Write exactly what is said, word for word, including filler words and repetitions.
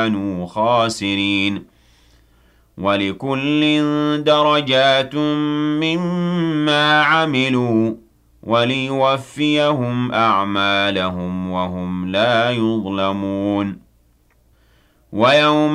كانوا خاسرين ولكل درجات مما عملوا وليوفيهم أعمالهم وهم لا يظلمون ويوم